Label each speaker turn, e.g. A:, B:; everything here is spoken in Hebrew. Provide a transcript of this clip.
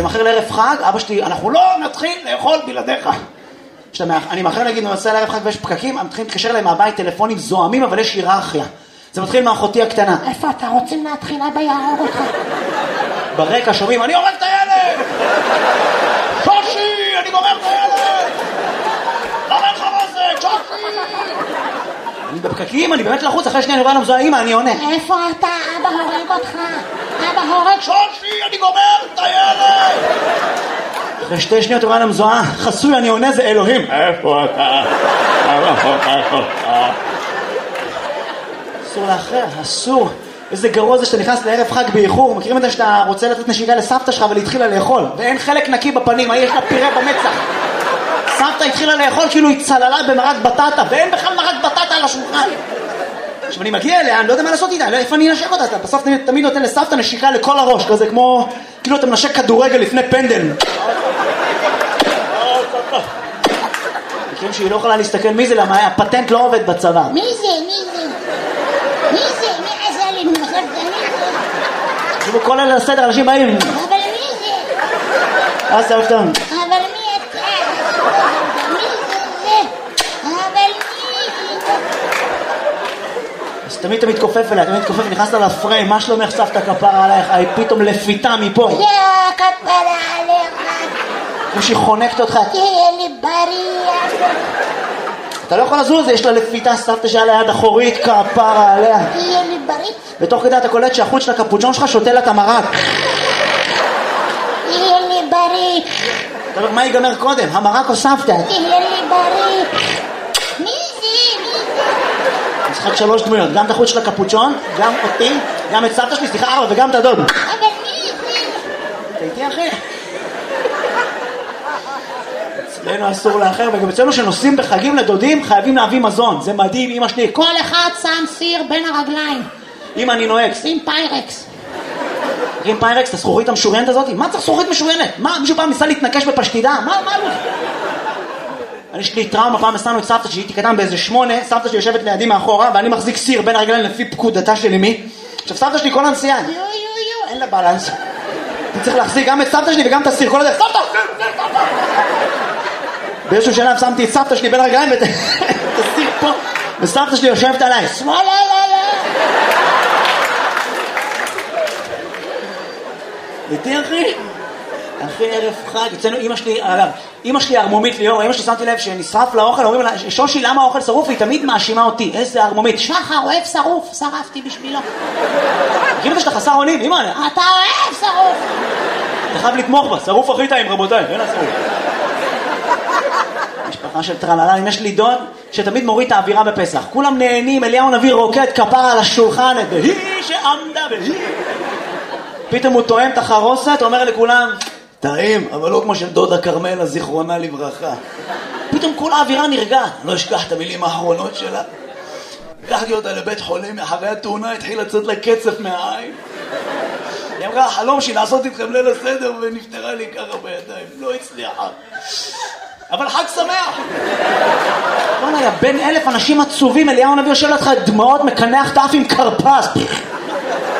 A: אני מאחר לערב חג, אבא שלי, אנחנו לא נתחיל לאכול בלעדיך. אני מאחר להגיד, אני נוסע לערב חג ויש פקקים, הם מתחילים להתקשר להם מהבית טלפונים זוהמים, אבל יש היררכיה. זה מתחיל מאחותי הקטנה.
B: איפה אתה רוצים להתחיל? אבא יהרוג אותך.
A: ברקע שומעים, אני הורג את הילד! שושי, אני גומר את הילד! למה אין חרוזת? שושי! אני בפקקים, אני באמת לחוץ, אחרי שנייה אני רואה למזוהה, אמא, אני עונה.
B: איפה אתה? אבא הורג אותך. אבא הורג...
A: שושי, אני גומר את הילד! אחרי 2 שניות רואה למזוהה, חסוי, אני עונה, זה אלוהים. איפה אתה? אסור לאחר, אסור. איזה גרוע זה שאתה נכנס לערב חג באיחור. מכירים את זה שאתה רוצה לתת נשיקה לסבתא שלך ולהתחילה לאכול ואין חלק נקי בפנים, יש לה פירה במצח. סבתא התחילה לאכול כאילו היא צללה במרק בטטה ואין בכלל מרק בטטה על השולחן. עכשיו אני מגיע אליה, אני לא יודע מה לעשות איתה, איפה אני אנשק אותה? אתה בסוף תמיד נותן לסבתא נשיקה לכל הראש, כזה כמו כאילו אתה מנשק כדורגל לפני פנדל. מכירים שהיא לא יכולה להסתכל מי זה, למה הפטנט לא עובד בצבא.
B: מי זה? מי עשה לי? מי זה?
A: תשמעו, כל אלה לסדר, אנשים באים.
B: אבל מי זה?
A: אז סבתא.
B: אבל מי אתה? מי זה? אבל מי זה?
A: אז תמיד מתכופף אליה, נכנסת לפריים, מה שלומך סבתא כפרה עלייך? היא פתאום לפיתה מפה.
B: יא כפרה עליך.
A: כמו שהיא חונקת אותך.
B: תהיה לי בריא.
A: אתה לא יכול לזוז, יש לה לפיתה סבתא שהיה ליד אחורית, כפרה עליה.
B: תהיה לי בריא.
A: ותוך כדי אתה קולט שהחוץ של הקפוצ'ון שלך שותה לה את המרק.
B: תהיה לי בריא.
A: אתה אומר, מה ייגמר קודם? המרק או סבתא?
B: תהיה לי בריא. מי זה?
A: משחק 3 דמויות, גם את החוץ של הקפוצ'ון, גם אותי, גם את סבתא שלי, סליחה 4 וגם את הדוד.
B: אבל מי זה?
A: אתה איתי אחי? אצלנו אסור לאחר, וגם אצלנו שנוסעים בחגים לדודים חייבים להביא מזון. זה מדהים, אמא שלי.
B: כל אחד שם סיר בין הרגליים.
A: אמא, אני נוהג.
B: שים פיירקס.
A: עם פיירקס, את הזכורית המשוריינת הזאת? מה צריך זכורית משוריינת? מה, מישהו פעם ניסה להתנקש בפשטידה? מה לא? יש לי טראומה, פעם נסענו את סבתא שהייתי קטן באיזה 8, סבתא שלי יושבת לידי מאחורה, ואני מחזיק סיר בין הרגליים לפי פקודתה של אמי. עכשיו סבתא שלי כל הנסיעה, אין לה בלנס. אני צריך להחזיק גם את סבתא שלי וגם את הסיר, כל הדרך, סבתא! באיזשהו שלב שמתי את סבתא שלי בין הרגליים ואת הסיר פה, וסבתא שלי יושבת עליי, שמאלה, איתי אחי? אחי ערב חג, אצלנו אמא שלי, אגב, אמא שלי ארמומית ליאור, אמא שלי שמתי לב שנשרף לאוכל, אומרים לה, שושי למה האוכל שרוף? והיא תמיד מאשימה אותי, איזה ארמומית.
B: שחר אוהב שרוף, שרפתי בשבילו.
A: כאילו שאתה חסר אונים, אמא.
B: אתה אוהב שרוף.
A: אתה חייב לתמוך בה, שרוף הכי טעים רבותיי, אין השרוף. משפחה של טרללה, יש לי דוד שתמיד מוריד את האווירה בפסח, כולם נהנים, אליהו נביא רוקד כפרה על השולחן, והיא שעמדה והיא. פתאום הוא טועם את החרוסת, אומר לכולם, טעים, אבל לא כמו של דודה קרמלה, זיכרונה לברכה. פתאום כל האווירה נרגעת, לא אשכח את המילים האחרונות שלה. לקחתי אותה לבית חולים, אחרי התאונה התחיל לצאת לה קצף מהעין. היא אמרה, החלום שלי לעשות איתכם ליל הסדר, ונפטרה לי ככה בידיים, לא הצליחה. אבל חג שמח. בוא'נה, יא בן 1000 אנשים עצובים, אליהו נביא יושב לך דמעות, מקנח תף עם קרפס.